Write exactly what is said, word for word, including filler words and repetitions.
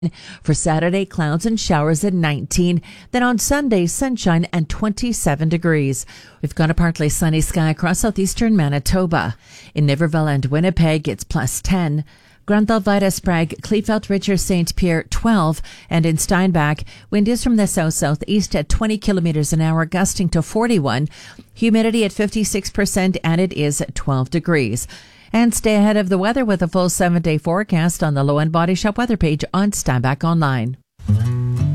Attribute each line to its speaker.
Speaker 1: For Saturday, clouds and showers at nineteen. Then on Sunday, sunshine and twenty-seven degrees. We've got a partly sunny sky across southeastern Manitoba. In Niverville and Winnipeg, it's plus ten. Granville, Vida, Sprague, Kleefeld, Richer, Saint Pierre, twelve. And in Steinbach, wind is from the south-southeast at twenty kilometers an hour, gusting to forty-one. Humidity at fifty-six percent, and it is twelve degrees. And stay ahead of the weather with a full seven-day forecast on the Low End Body Shop weather page on Steinbach Online.